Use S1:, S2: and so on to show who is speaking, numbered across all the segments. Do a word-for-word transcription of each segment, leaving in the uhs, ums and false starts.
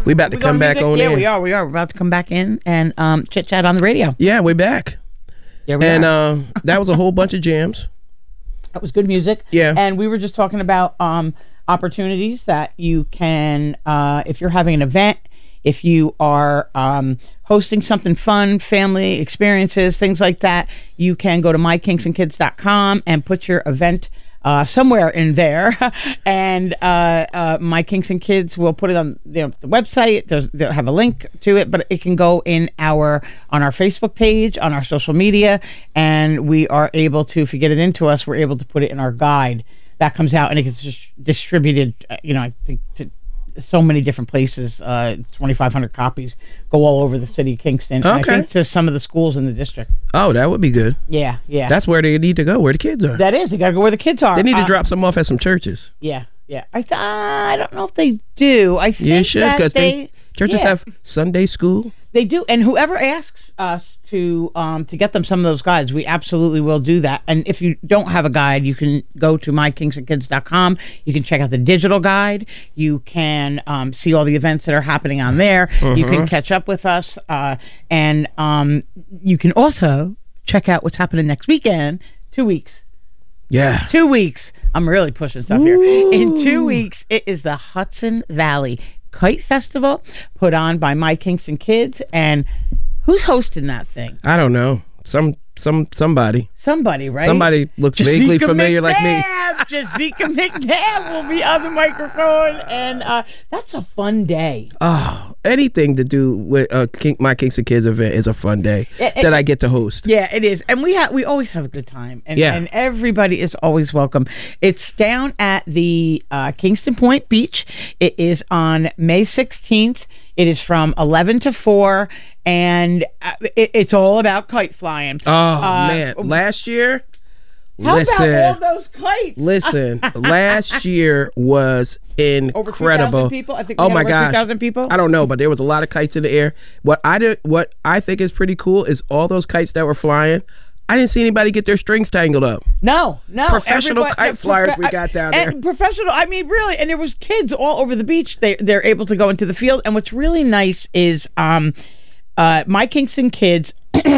S1: We about to
S2: we
S1: come back
S2: music?
S1: on
S2: yeah,
S1: in.
S2: Yeah, we are. We are. We're about to come back in and um, chit chat on the radio.
S1: Yeah, we're back.
S2: Yeah, we
S1: and
S2: are.
S1: um, that was a whole bunch of jams.
S2: That was good music.
S1: Yeah.
S2: And we were just talking about um, opportunities that you can, uh, if you're having an event, if you are um, hosting something fun, family experiences, things like that, you can go to my kingston kids dot com and put your event uh, somewhere in there. and uh, uh, My Kingston Kids will put it on you know, the website. There's, they'll have a link to it, but it can go in our on our Facebook page, on our social media, and we are able to, if you get it into us, we're able to put it in our guide. That comes out and it gets just distributed, uh, you know, I think to so many different places. uh, twenty-five hundred copies go all over the city of Kingston.
S1: Okay.
S2: And I think to some of the schools in the district.
S1: Oh, that would be good.
S2: Yeah, yeah.
S1: That's where they need to go, where the kids are.
S2: That is. You got to go where the kids are.
S1: They need to
S2: Uh,
S1: drop some off at some churches.
S2: Yeah, yeah. I th- I don't know if they do. I think
S1: You should,
S2: that
S1: because
S2: they,
S1: they, churches
S2: yeah,
S1: have Sunday school.
S2: They do, and whoever asks us to um, to get them some of those guides, we absolutely will do that. And if you don't have a guide, you can go to my kingston kids dot com. You can check out the digital guide. You can um, see all the events that are happening on there.
S1: Mm-hmm.
S2: You can catch up with us, uh, and um, you can also check out what's happening next weekend. Two weeks.
S1: Yeah.
S2: Two weeks. I'm really pushing stuff here. In two weeks, it is the Hudson Valley Kite Festival put on by My Kingston Kids. And who's hosting that thing?
S1: I don't know. Some some somebody.
S2: Somebody, right?
S1: Somebody looks vaguely familiar like me.
S2: Jessica McNabb will be on the microphone, and uh, that's a fun day.
S1: Oh, anything to do with uh, King, My Kingston Kids event is a fun day
S2: It- it-
S1: that I get to host.
S2: Yeah, it is, and we have we always have a good time, and,
S1: Yeah.
S2: and everybody is always welcome. It's down at the uh, Kingston Point Beach. It is on May sixteenth. It is from eleven to four, and uh, it, it's all about kite flying.
S1: Oh,
S2: Uh,
S1: man. Last year,
S2: How
S1: listen.
S2: about all those kites?
S1: Listen, last year was
S2: Over three
S1: incredible.
S2: thousand people? I think we
S1: oh
S2: had
S1: my
S2: over
S1: gosh,
S2: three thousand people?
S1: I don't know, but there was a lot of kites in the air. What I did, what I think is pretty cool is all those kites that were flying. I didn't see anybody get their strings tangled up.
S2: No, no.
S1: Professional
S2: everybody-
S1: kite flyers we got down there.
S2: And professional, I mean, really, and there was kids all over the beach. They, they're able to go into the field. And what's really nice is um, uh, My Kingston Kids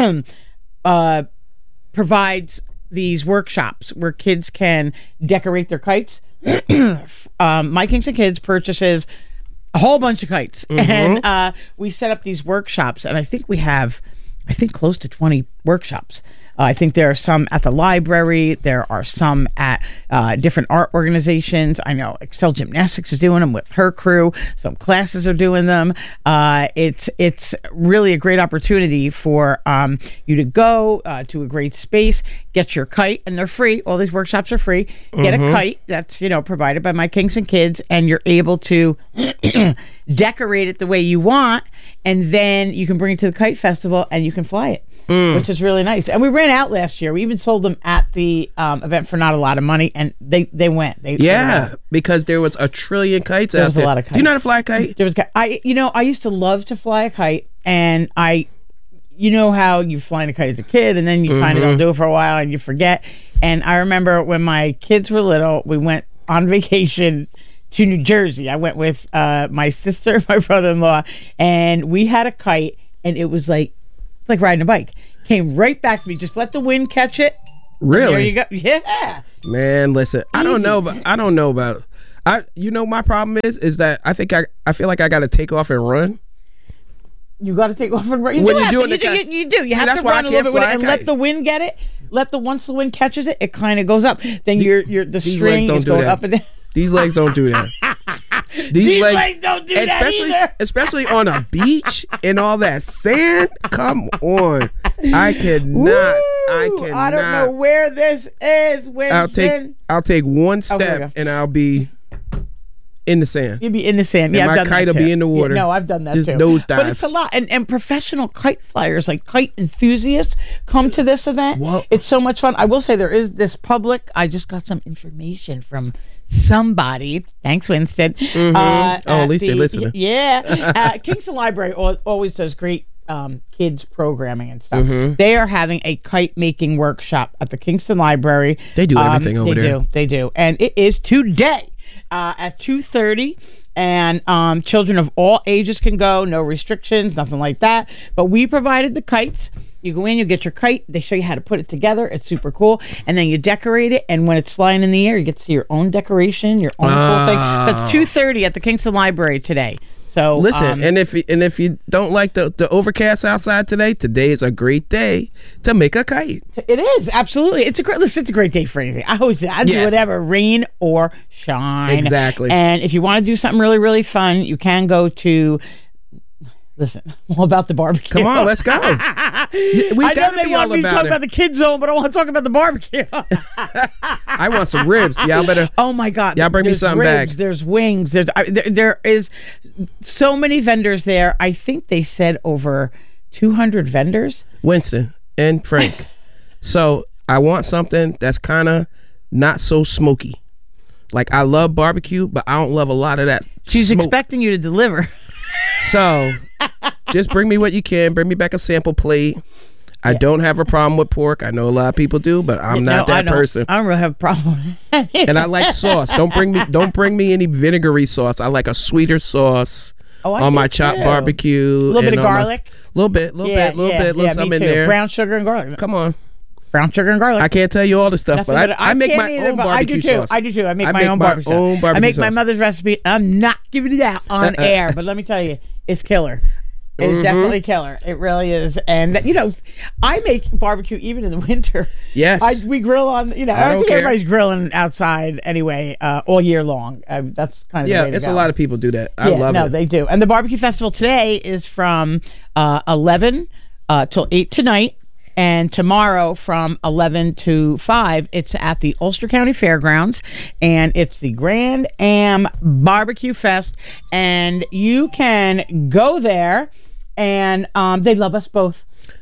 S2: uh, provides these workshops where kids can decorate their kites. um, My Kingston Kids purchases a whole bunch of kites.
S1: Mm-hmm.
S2: And uh, we set up these workshops. And I think we have, I think, close to twenty workshops. Uh, I think there are some at the library. There are some at uh, different art organizations. I know Excel Gymnastics is doing them with her crew. Some classes are doing them. Uh, it's it's really a great opportunity for um, you to go uh, to a great space, get your kite, and they're free. All these workshops are free. Get
S1: Mm-hmm.
S2: a kite that's you know provided by My Kingston Kids, and you're able to decorate it the way you want, and then you can bring it to the kite festival and you can fly it. Mm. Which is really nice. And we ran out last year. We even sold them at the um, event for not a lot of money, and they, they went. They,
S1: Yeah,
S2: they
S1: because there was a trillion kites
S2: There
S1: out
S2: was a
S1: there.
S2: lot of
S1: Do you know how to
S2: kites.
S1: fly a kite?
S2: There was, I, you know, I used to love to fly a kite, and I, you know how you're flying a kite as a kid, and then you kind of don't do it for a while, and you forget. And I remember when my kids were little, we went on vacation to New Jersey. I went with uh, my sister, my brother-in-law, and we had a kite, and it was like, it's like riding a bike. Came right back to me. Just let the wind catch it.
S1: Really?
S2: There you go. Yeah.
S1: Man, listen, I don't
S2: Easy.
S1: know, but I don't know about. I, you know, my problem is, is that I think I, I feel like I got to take off and run.
S2: You got to take off and run. You
S1: When
S2: do
S1: you're
S2: have
S1: doing
S2: to,
S1: the
S2: you,
S1: kite-
S2: do, you, you do. You
S1: See,
S2: have
S1: that's
S2: to
S1: why I
S2: run a
S1: can't
S2: little bit with
S1: fly
S2: it
S1: a
S2: and
S1: kite.
S2: let the wind get it. Let the once the wind catches it, it kind of goes up. Then your your the
S1: These
S2: string
S1: legs don't
S2: is
S1: do
S2: going
S1: that.
S2: up and down.
S1: These legs don't do that. These,
S2: These legs don't do that
S1: especially,
S2: either.
S1: especially on a beach and all that sand. Come on, I cannot. I
S2: Woo!
S1: cannot.
S2: I don't know where this is. Winston.
S1: I'll take. I'll take one
S2: Oh, there we
S1: step
S2: go.
S1: and I'll be in the sand.
S2: You'd be in the sand. Yeah,
S1: And
S2: I've
S1: my
S2: done
S1: kite
S2: that
S1: will
S2: too.
S1: be in the water.
S2: Yeah, no, I've done that
S1: Just
S2: too.
S1: nosedive.
S2: But it's a lot, and and professional kite flyers, like kite enthusiasts, come to this event.
S1: Well-
S2: It's so much fun. I will say there is this public. I just got some information from somebody. Thanks, Winston.
S1: Mm-hmm.
S2: Uh,
S1: Oh, at least they're listening.
S2: Yeah, uh, Kingston Library al- always does great um, kids programming and stuff.
S1: Mm-hmm.
S2: They are having a kite making workshop at the Kingston Library.
S1: They do everything
S2: um,
S1: over
S2: they
S1: there.
S2: do. They do, and it is today uh, at two thirty. and um, children of all ages can go. No restrictions, nothing like that. But we provided the kites. You go in, you get your kite. They show you how to put it together. It's super cool. And then you decorate it. And when it's flying in the air, you get to see your own decoration, your own
S1: Oh.
S2: cool thing. So it's two thirty at the Kingston Library today. So
S1: Listen,
S2: um,
S1: and if you, and if you don't like the, the overcast outside today, today is a great day to make a kite.
S2: it is absolutely. It's a great. Listen, it's a great day for anything. I always I do
S1: Yes.
S2: whatever, rain or shine.
S1: Exactly.
S2: And if you want to do something really, really fun, you can go to. Listen, all about the barbecue.
S1: Come on, let's go. We
S2: I know
S1: gotta
S2: they
S1: be
S2: want
S1: all
S2: me to
S1: about
S2: talk
S1: it.
S2: about the kids zone, but I want to talk about the barbecue.
S1: I want some ribs. Y'all better.
S2: Oh my God!
S1: Y'all bring me
S2: There's
S1: something
S2: ribs,
S1: back.
S2: There's wings. There's I, there, there is so many vendors there. I think they said over two hundred vendors.
S1: Winston and Frank. So I want something that's kind of not so smoky. Like I love barbecue, but I don't love a lot of that.
S2: She's
S1: smoke.
S2: expecting you to deliver.
S1: So just bring me what you can. Bring me back a sample plate. I don't have a problem with pork. I know a lot of people do, but I'm not
S2: No, I
S1: that
S2: don't.
S1: person.
S2: I don't really have a problem. with it.
S1: And I like sauce. Don't bring me don't bring me any vinegary sauce. I like a sweeter sauce
S2: Oh, I
S1: on
S2: do
S1: my chopped
S2: too.
S1: barbecue.
S2: A little bit
S1: and
S2: of
S1: on my-
S2: garlic.
S1: little bit, little
S2: yeah,
S1: bit, little
S2: yeah,
S1: bit, little
S2: yeah,
S1: something
S2: me
S1: in
S2: too.
S1: there.
S2: Brown sugar and garlic.
S1: Come on.
S2: Brown sugar and garlic.
S1: I can't tell you all the stuff,
S2: Nothing
S1: but I,
S2: but
S1: I, make
S2: can't
S1: my
S2: either,
S1: own
S2: but
S1: barbecue
S2: I do too.
S1: sauce.
S2: I do too. I make
S1: I
S2: my
S1: make
S2: own
S1: my
S2: barbecue
S1: own
S2: sauce.
S1: barbecue
S2: I make my
S1: sauce.
S2: mother's recipe. I'm not giving it out on air, but let me tell you, it's killer. It's
S1: Mm-hmm.
S2: definitely killer. It really is. And you know, I make barbecue even in the winter.
S1: Yes.
S2: I, we grill on. You know,
S1: I
S2: I,
S1: don't
S2: think
S1: care.
S2: everybody's grilling outside anyway, uh, all year long. Uh, that's kind of
S1: Yeah,
S2: the way to
S1: it's
S2: go.
S1: a lot of people do that. I
S2: yeah,
S1: love
S2: no,
S1: it.
S2: they do. And the barbecue festival today is from uh, eleven uh, till eight tonight. And tomorrow from eleven to five, it's at the Ulster County Fairgrounds. And it's the Grand Am Barbecue Fest. And you can go there. And um, they love us both.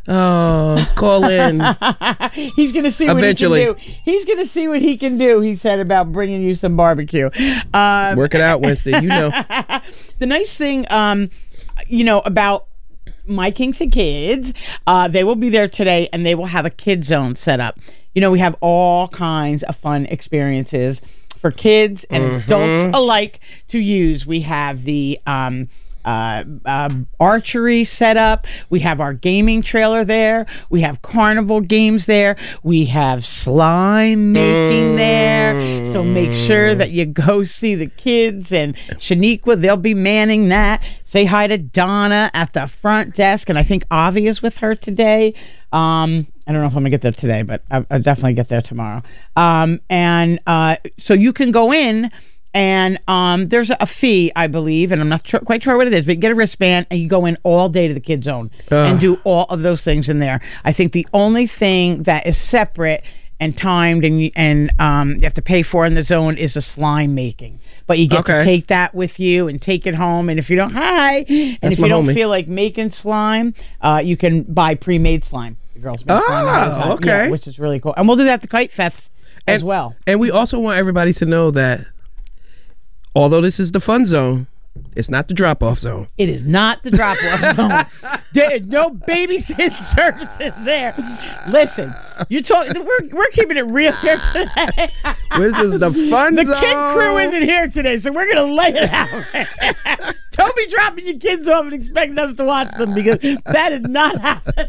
S1: Oh, call in.
S2: He's going to see
S1: Eventually.
S2: what he can do. He's going to see what he can do, he said, about bringing you some barbecue. Um,
S1: Work it out, Winston. You know.
S2: the nice thing, um, you know, about My Kingston Kids, uh, they will be there today, and they will have a kid zone set up. You know, we have all kinds of fun experiences for kids and adults alike to use. We have the um, uh, uh, archery set up. We have our gaming trailer there. We have carnival games there. We have slime making there. So make sure that you go see the kids, and Shaniqua, they'll be manning that. Say hi to Donna at the front desk, and I think Avi is with her today. Um, I don't know if I'm gonna get there today, but I, I'll definitely get there tomorrow. Um, and uh, so you can go in. And um, there's a fee, I believe, and I'm not tr- quite sure what it is, but you get a wristband and you go in all day to the Kids Zone and do all of those things in there. I think the only thing that is separate and timed and you- and um, you have to pay for in the zone is the slime making. But you get
S1: Okay.
S2: to take that with you and take it home. And if you don't, hi, and
S1: That's
S2: if
S1: my
S2: you don't
S1: homie.
S2: feel like making slime, uh, you can buy pre-made slime. The girls make slime all the
S1: Oh,
S2: time.
S1: okay.
S2: Yeah, which is really cool. And we'll do that at the Kite Fest as
S1: And-
S2: well.
S1: And we also want everybody to know that although this is the fun zone, it's not the drop-off zone.
S2: It is not the drop-off zone. There is no babysitting services there. Listen, you talk. We're we're keeping it real here today.
S1: This is the fun
S2: The
S1: zone.
S2: kid crew isn't here today, so we're gonna lay it out. Don't be dropping your kids off and expecting us to watch them, because that is not happening.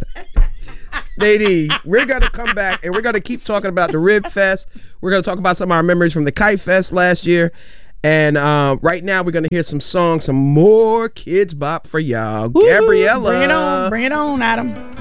S1: Lady, we're going to come back and we're going to keep talking about the Rib Fest. We're going to talk about some of our memories from the Kite Fest last year. And uh, right now, we're going to hear some songs, some more Kids Bop for y'all.
S2: Woo-hoo.
S1: Gabriella.
S2: Bring it on. Bring it on, Adam.